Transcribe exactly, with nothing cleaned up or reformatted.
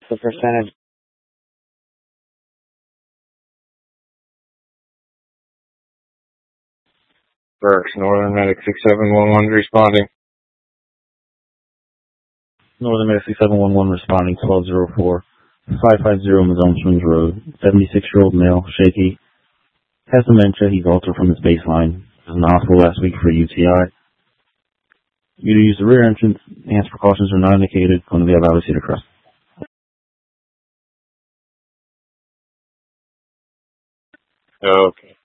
the percentage? Burks, Northern Medic six seven one one responding. Northern Medic six seven one one responding, twelve oh four, five five zero Mazone Springs Road. seventy-six-year-old male, shaky, has dementia. He's altered from his baseline. Was in the hospital last week for U T I. You to use the rear entrance. Enhanced precautions are not indicated. Going to be a Valley Cedar Crest. Okay.